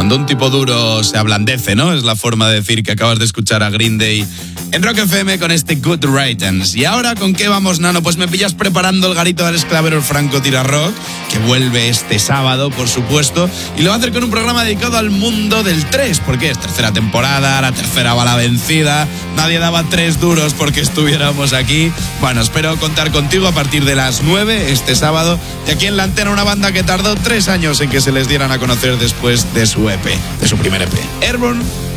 cuando un tipo duro se ablandece, ¿no? Es la forma de decir que acabas de escuchar a Green Day en Rock FM con este Good Riddance. ¿Y ahora con qué vamos, Nano? Pues me pillas preparando el garito del esclavero Franco Tira Rock, que vuelve este sábado, por supuesto, y lo va a hacer con un programa dedicado al mundo del 3, porque es tercera temporada, la tercera bala vencida, nadie daba 3 duros porque estuviéramos aquí. Bueno, espero contar contigo a partir de las 9 este sábado, y aquí en la antena una banda que tardó 3 años en que se les dieran a conocer después de su EP, de su primer EP. Airborne